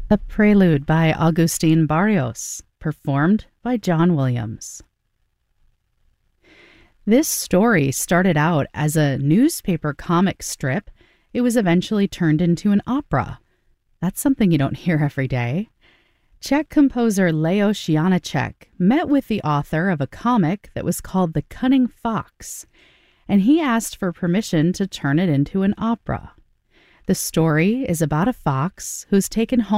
A Prelude by Agustin Barrios, performed by John Williams. This story started out as a newspaper comic strip. It was eventually turned into an opera. That's something you don't hear every day. Czech composer Leos Janáček met with the author of a comic that was called The Cunning Fox, and he asked for permission to turn it into an opera. The story is about a fox who's taken home